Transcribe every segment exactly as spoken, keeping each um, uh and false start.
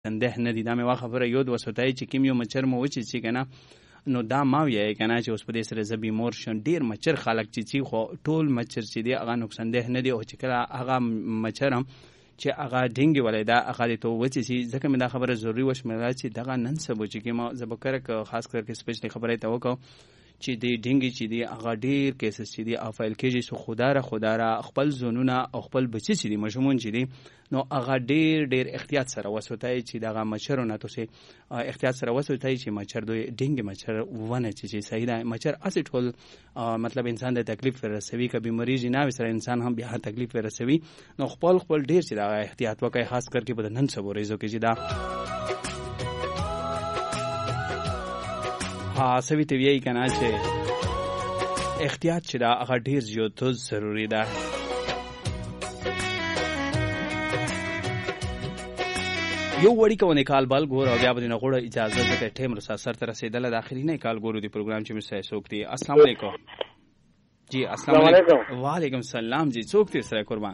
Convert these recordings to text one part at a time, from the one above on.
نوکسنده نه دي. دا مې وا خبره یود وسوتای چې کوم یو مچر مو وچی چې کنه نو دا ما وی کنه چې اوس په دې سره زبی مور شون ډیر مچر خلق چې خو ټول مچر چې دی هغه نوکسنده نه دی او چې کله هغه مچرم چې هغه ډینګي ولې دا هغه ته وچی چې ځکه مې دا خبره ضروری وشمه چې دغه نن سبو چې ما زبکر خاص کر کې سپیشلی خبره ته وکاو چې دی ډینګي چې دی هغه ډیر کیسز چې دی افایل کېږي سو خداره خداره خپل زونونه او خپل بچی چې دی مشمون چې دی نو هغه ډیر ډیر احتیاط سره وسوتای چې دغه مچرونه تاسو احتیاط سره وسوتای چې مچر دوی ډینګي مچر ونه چې صحیح ده مچر اسی ټول مطلب انسان د تکلیف ورسوي کبي مریض نه وسره انسان هم بیا تکلیف ورسوي نو خپل خپل ډیر چې دا احتیاط وکړي خاص کر کې په نن سبو ریزو کې چې دا ها سوي ته وی کنه چې احتیاط چې دا هغه ډیر زیات ضروری ده. یو وړي کوونه کال بال ګور او بیا به نه غوړه اجازه ده ټیم رسا سر تر رسیدله د اخري نه کال ګورو دی پروګرام چې مې سوک دی. السلام علیکم. جی السلام علیکم. وعلیکم السلام. جی څوک دی سره قربان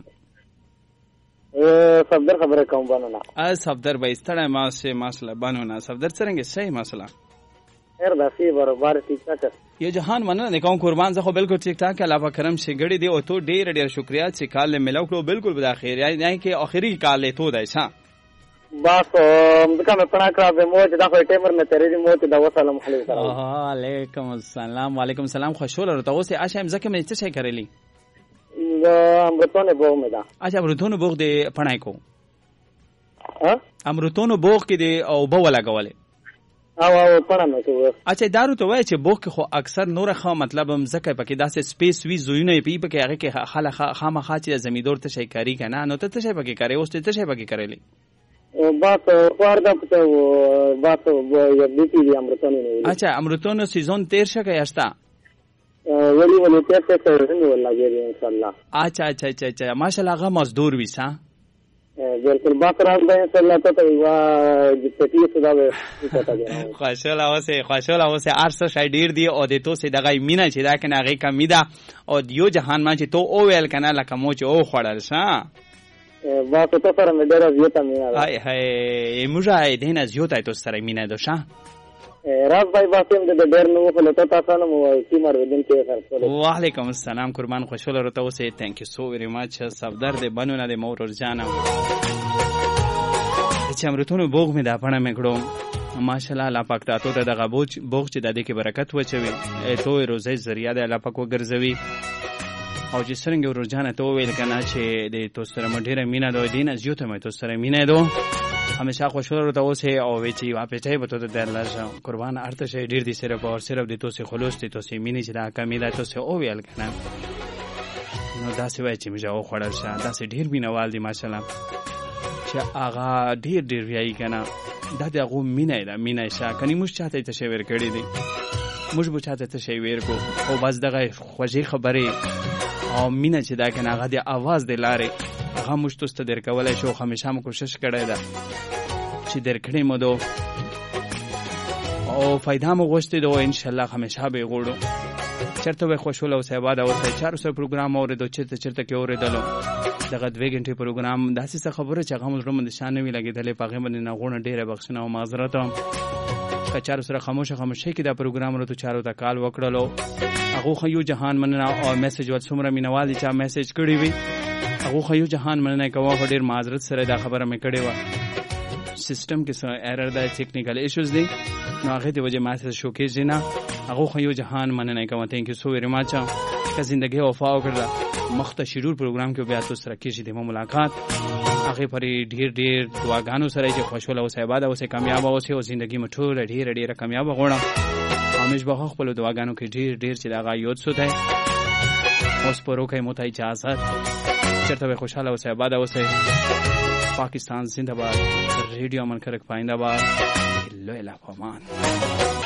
صفدر خبره کوم بنونه ا صفدر به استړی ما سه مسله بنونه صفدر څنګه صحیح مسله خیر ده سی برابر ٹھیک ٹھاک یہ جهان مننه نکوم قربان زه خو بالکل ټیک ټاک الله پاک کرم شي غړي دی او تو ډیر ډیر شکریا چې کال ملو کړو بالکل بد اخر یا نه کې اخري کال ته دی ښا بس مکه مې پنا کړه به مو چې دا خو ټیمر مې ترې دی مو چې دا وسلام علیکم. وعلیکم السلام. وعلیکم السلام. خوشاله راته اوسه اشم زکه مې څه شي کړلی امرتونه بوغ مې دا اچھا امرتونه بوغ دی پنای کو ها امرتونه بوغ کې دی او بو لګولې او او پنه مې کو اچھا دارو ته وای چې بوغ خو اکثر نور خو مطلب هم زکه پکې داسې سپیس وی زوینه پی پکې هغه کې خاله خامخا چې زمیدور ته شي کاری کنه نو ته ته شي پکې کوي اوس ته شي پکې کړلی بات خورده پته بات یو بیتی دی امرتونه نه اچھا امرتونه سیزون تیر شګه یاستا ولی ولی ته ته څنګه ولاږي ان شاء الله. اچھا اچھا اچھا اچھا ماشاءالله هغه مزدور ویسا بالکل بات راځي ان شاء الله ته وا د پټي صدا به پتا خوشاله اوسه خوشاله اوسه ارسه شای ډیر دی او د تو سي دغه مینا چې دا کنه هغه کمی ده او دیو جهان ما چې تو او ویل کنه لکه مو چې او خړل شه بات ته سره مې ډیر زیاته مینا ده هاي هاي مجاهدین زیاته تو سره مینا ده شه راز بھائی باسم د ډیر نو خو ته تاسو نو کی مر ودن کې سره. وعلیکم السلام قربان خوشاله راته اوسه ثانک یو سو ویری ماچ صفدر د بنونه د مور ورجانه چې امرتونو بوغ می دا پړه مې کړو ماشاءالله الله پاک تاسو ته دغه بوج بوغ چې د دې کې برکت وچوي ته روزي ذریعہ د الله پاک وګرځوي او چې څنګه ورجانه ته ویل کنه چې د تو سره مډیره مینا دوی دین از یو ته مې تو سره مینا دو همیشه خوشاله راته اوسه او وی چې واپس به ته د الله قربان ارته شي ډیر دي صرف او صرف د تو سه خلوص دي تو سه مینی چې دا کمی ده تو سه او ویل کنه نو دا څه وای چې مجا او خړل شه دا سه ډیر مینوال دي ماشاءالله چې هغه ډیر ډیر ویای کنه دا دغه مینه ده مینه شه کني مش چاته ته شی ور کړی دي مش به چاته ته شی ور کو او بس دغه خوږی خبره او مینه چې دا کنه هغه د आवाज د لارې هغه مشتوست در کولای شو همیشه مو کوشش کړی ده چې در کړی مو دو او فائدہ مو غوښتي دو ان شاء الله همیشه به غوړو چرته به خوشاله او سعاده او چار سو پروګرام اوریدو چرته چرته کې اوریدلو دغه دوه غنټې پروګرام داسې خبره چې هغه موږ رومند شان وی لګیدلې پاغه باندې نه غوڼه ډیره بخښنه او معذرت که چار سره خاموشه خاموشه کې دا پروګرام ورته چارو ته کال وکړلو هغه خو یو جهان مننه او میسج ول څومره مینوال چې میسج کړی وي هغه خو یو جهان مننه کوه ډیر معذرت سره دا خبره مې کړې و سیستم کې څه ایرر ده ټیکنیکل ایشوز دي نو هغه دی وجه میسج شو کې جنا هغه خو یو جهان مننه کوم ثانک یو سو ویری ماچ که زندگی وفا وکړه مخته شروع پروګرام کې بیا تاسو سره کې د ملاقات هغه پر ډیر ډیر دعاګانو سره چې خوشاله او سعاده او کامیاب اوسئ او ژوندۍ مټول ډیر ډیر کامیاب غوړم همیش به خپل دعاګانو کې ډیر ډیر چې دا غایوت سو ده اوس پرو کې مو ته اجازه چرته خوشاله او سعاده اوسئ. پاکستان زندہ باد. ریڈیو امن کرک پائندہ باد. لو الا فمان.